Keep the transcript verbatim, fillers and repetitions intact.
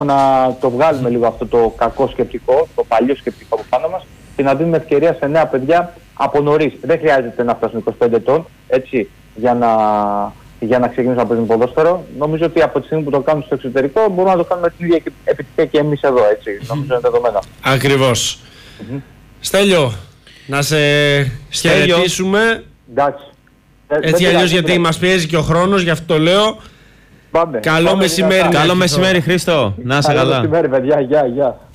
να το βγάλουμε λίγο αυτό το κακό σκεπτικό, το παλιό σκεπτικό από πάνω μας και να δίνουμε ευκαιρία σε νέα παιδιά από νωρίς. Δεν χρειάζεται να φτάσουν είκοσι πέντε ετών, έτσι, για να, για να ξεκινήσουν να παίζουν ποδόσφαιρο. Νομίζω ότι από τη στιγμή που το κάνουν στο εξωτερικό μπορούμε να το κάνουμε την ίδια επιτυχία και εμείς εδώ, έτσι. Νομίζω είναι δεδομένο. Ακριβώς. Mm-hmm. Στέλιο, να σε χαιρετήσουμε. Εντάξει. Έτσι αλλιώς γιατί μας πιέζει και ο χρόνος, γι' αυτό το λέω. Πάμε. Καλό Πάμε μεσημέρι. Καλό μεσημέρι, Χρήστο. Να είσαι καλά. Καλό μεσημέρι, παιδιά. Γεια, γεια.